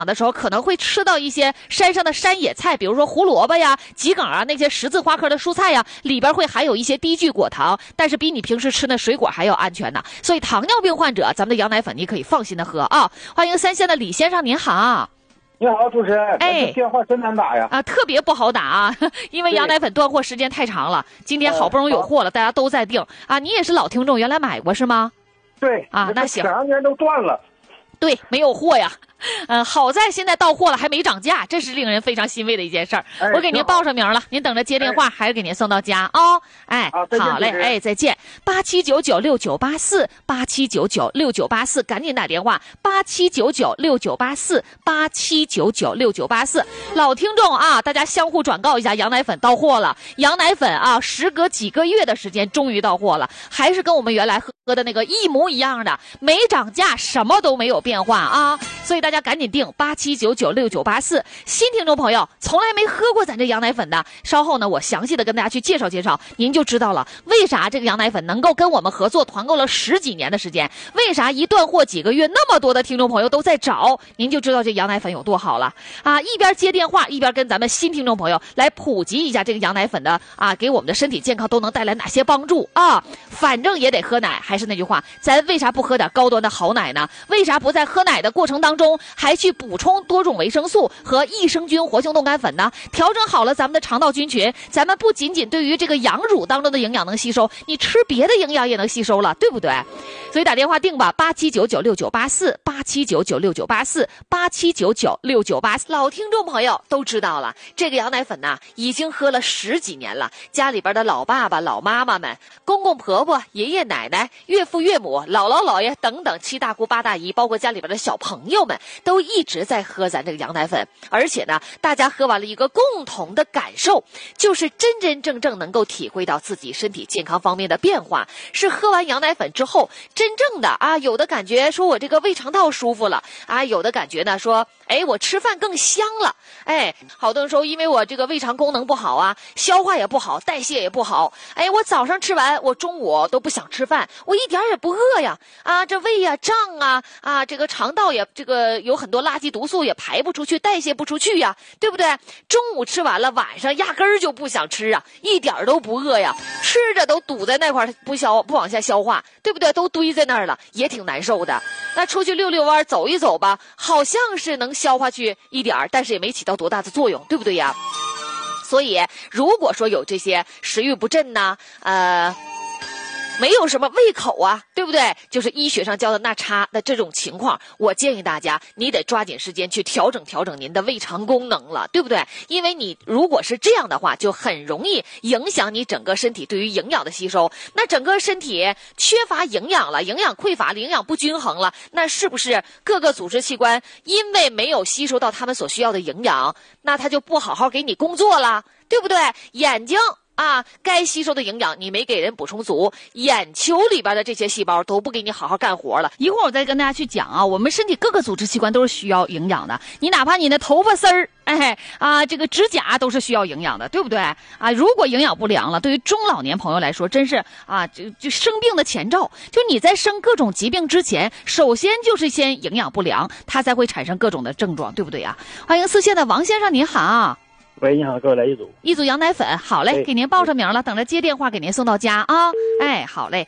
的时候可能会吃到一些山上的山野菜，比如说胡萝卜呀、桔梗啊，那些十字花科的蔬菜呀，里边会含有一些低聚果糖，但是比你平时吃的水果还要安全呢。所以糖尿病患者，咱们的羊奶粉你可以放心的喝啊。欢迎三线的李先生，您好。 你好，主持人。这电话真难打呀！ 特别不好打啊，因为羊奶粉断货时间太长了，今天好不容易有货了，大家都在订啊。你也是老听众，原来买过是吗？ 对啊，那行。 前2年都断了。 对，没有货呀。好在现在到货了，还没涨价，这是令人非常欣慰的一件事儿。我给您报上名了，您等着接电话，还是给您送到家哦。好嘞，再见。87996984，87996984，赶紧打电话，87996984，87996984。老听众啊，大家相互转告一下，羊奶粉到货了。羊奶粉啊，时隔几个月的时间，终于到货了，还是跟我们原来喝的那个一模一样的，没涨价，什么都没有变化啊。所以大家赶紧订87996984。新听众朋友从来没喝过咱这羊奶粉的，稍后呢我详细的跟大家去介绍介绍，您就知道了为啥这个羊奶粉能够跟我们合作团购了10几年的时间，为啥一断货几个月那么多的听众朋友都在找，您就知道这羊奶粉有多好了啊！一边接电话一边跟咱们新听众朋友来普及一下这个羊奶粉的给我们的身体健康都能带来哪些帮助啊！反正也得喝奶，还是那句话，咱为啥不喝点高端的好奶呢？为啥不在喝奶的过程当中还去补充多种维生素和益生菌活性冻干粉呢？调整好了咱们的肠道菌群，咱们不仅仅对于这个羊乳当中的营养能吸收，你吃别的营养也能吸收了，对不对？所以打电话订吧，87996984，87996984，87996984。老听众朋友都知道了，这个羊奶粉呢已经喝了10几年了，家里边的老爸爸老妈妈们、公公婆婆、爷爷奶奶、岳父岳母、姥姥姥爷等等7大姑8大姨，包括家里边的小朋友们都一直在喝咱这个羊奶粉。而且呢，大家喝完了一个共同的感受，就是真真正正能够体会到自己身体健康方面的变化，是喝完羊奶粉之后真正的有的感觉说我这个胃肠道舒服了有的感觉呢说我吃饭更香了，好多人说因为我这个胃肠功能不好消化也不好，代谢也不好，我早上吃完我中午都不想吃饭，我一点也不饿呀这胃呀胀这个肠道也这个有很多垃圾毒素也排不出去，代谢不出去呀，对不对？中午吃完了，晚上压根儿就不想吃一点都不饿呀，吃着都堵在那块不往下消化，对不对？都堆在那儿了，也挺难受的。那出去溜溜弯走一走吧，好像是能消化去一点，但是也没起到多大的作用，对不对呀？所以如果说有这些食欲不振没有什么胃口对不对？就是医学上叫的那差的这种情况，我建议大家你得抓紧时间去调整调整您的胃肠功能了，对不对？因为你如果是这样的话，就很容易影响你整个身体对于营养的吸收。那整个身体缺乏营养了，营养匮乏了，营养不均衡了，那是不是各个组织器官因为没有吸收到他们所需要的营养，那他就不好好给你工作了，对不对？眼睛该吸收的营养你没给人补充足，眼球里边的这些细胞都不给你好好干活了。一会儿我再跟大家去讲我们身体各个组织器官都是需要营养的，你哪怕你的头发丝儿这个指甲都是需要营养的，对不对如果营养不良了，对于中老年朋友来说真是就生病的前兆，就你在生各种疾病之前，首先就是先营养不良，它才会产生各种的症状，对不对欢迎4线的王先生，您好。 喂，你好，给我来一组羊奶粉，好嘞，给您报上名了，等着接电话给您送到家好嘞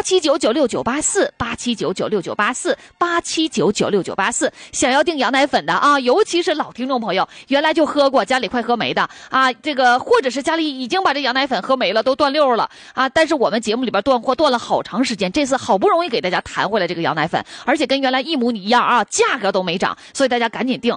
，87996984，87996984，87996984。想要订羊奶粉的尤其是老听众朋友，原来就喝过，家里快喝没的这个或者是家里已经把这羊奶粉喝没了，都断溜了但是我们节目里边断货断了好长时间，这次好不容易给大家弹回来这个羊奶粉，而且跟原来一模一样价格都没涨，所以大家赶紧订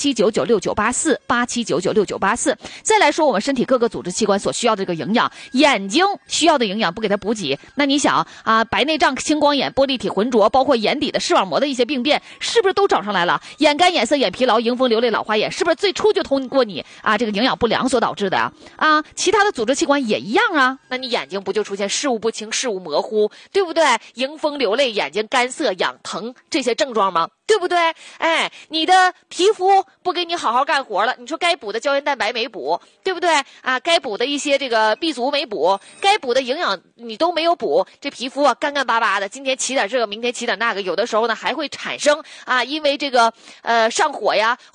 87996984，87996984。再来说我们身体各个组织器官所需要的这个营养，眼睛需要的营养不给它补给，那你想白内障、青光眼、玻璃体浑浊，包括眼底的视网膜的一些病变，是不是都找上来了？眼干、眼涩、眼疲劳、迎风流泪、老花眼，是不是最初就通过你这个营养不良所导致的其他的组织器官也一样那你眼睛不就出现视物不清、视物模糊，对不对？迎风流泪、眼睛干涩、痒疼这些症状吗？对不对？你的皮肤不给你好好干活了，你说该补的胶原蛋白没补，对不对啊？该补的一些这个 B 族没补，该补的营养你都没有补，这皮肤啊干干巴巴的，今天起点这个，明天起点那个，有的时候呢还会产生啊，因为这个上火呀。